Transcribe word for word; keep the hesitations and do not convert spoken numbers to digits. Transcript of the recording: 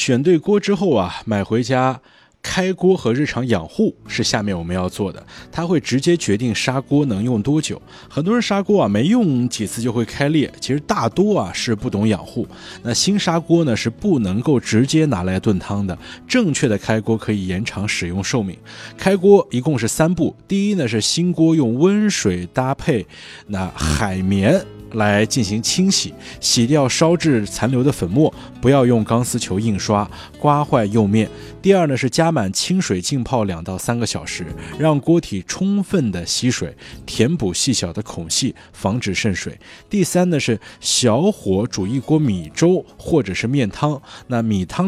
选对锅之后啊，买回家开锅和日常养护是下面我们要做的，它会直接决定砂锅能用多久。很多人砂锅啊没用几次就会开裂，其实大多啊是不懂养护。那新砂锅呢是不能够直接拿来炖汤的，正确的开锅可以延长使用寿命。开锅一共是三步，第一呢是新锅用温水搭配那海绵来进行清洗，洗掉烧制残留的粉末，不要用钢丝球印刷，刮坏釉面。第二呢是加满清水浸泡两到三个小时，让锅体充分的吸水，填补细小的孔隙，防止渗水。第三呢是小火煮一锅米粥或者是面汤，那米汤